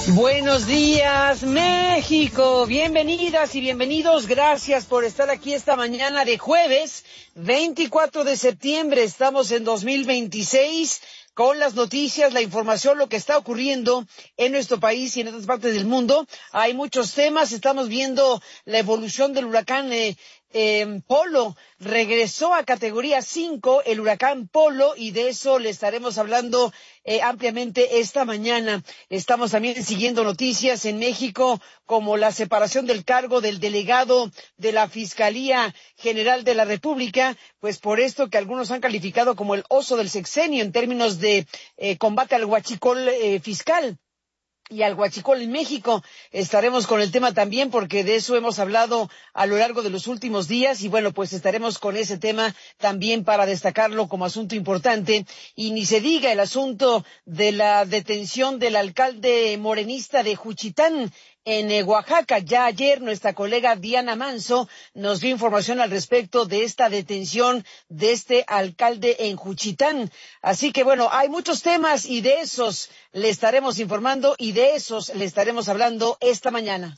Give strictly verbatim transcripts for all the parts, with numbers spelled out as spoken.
Buenos días, México. Bienvenidas y bienvenidos. Gracias por estar aquí esta mañana de jueves veinticuatro de septiembre. Estamos en dos mil veintiséis con las noticias, la información, lo que está ocurriendo en nuestro país y en otras partes del mundo. Hay muchos temas. Estamos viendo la evolución del huracán eh, eh, Polo. Regresó a categoría cinco el huracán Polo y de eso le estaremos hablando eh, ampliamente esta mañana. Estamos también siguiendo noticias en México como la separación del cargo del delegado de la Fiscalía General de la República, pues por esto que algunos han calificado como el oso del sexenio en términos de eh, combate al huachicol eh, fiscal y al huachicol en México. Estaremos con el tema también porque de eso hemos hablado a lo largo de los últimos días y bueno, pues estaremos con ese tema también para destacarlo como asunto importante. Y ni se diga el asunto de la detención del alcalde morenista de Juchitán en eh, Oaxaca. Ya ayer nuestra colega Diana Manso nos dio información al respecto de esta detención de este alcalde en Juchitán. Así que bueno, hay muchos temas y de esos le estaremos informando y de esos le estaremos hablando esta mañana.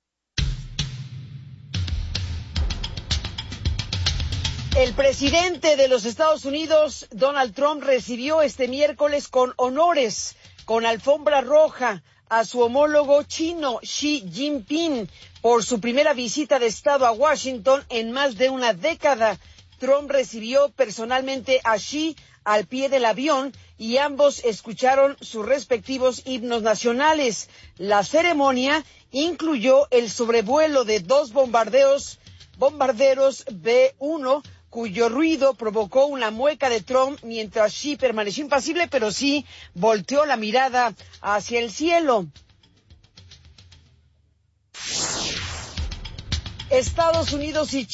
El presidente de los Estados Unidos, Donald Trump, recibió este miércoles con honores, con alfombra roja, a su homólogo chino Xi Jinping por su primera visita de Estado a Washington en más de una década. Trump recibió personalmente a Xi al pie del avión y ambos escucharon sus respectivos himnos nacionales. La ceremonia incluyó el sobrevuelo de dos bombardeos, bombarderos B uno, cuyo ruido provocó una mueca de Trump mientras Xi permaneció impasible, pero sí volteó la mirada hacia el cielo. Estados Unidos y